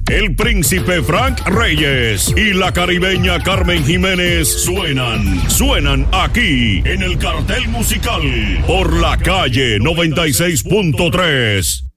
el príncipe Frank Reyes y la caribeña Carmen Jiménez suenan aquí en el cartel musical por la calle 96.3.